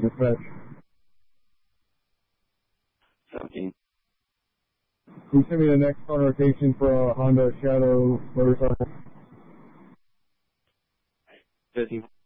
Dispatch. 17. Can you send me the next on rotation for a Honda Shadow motorcycle? 15.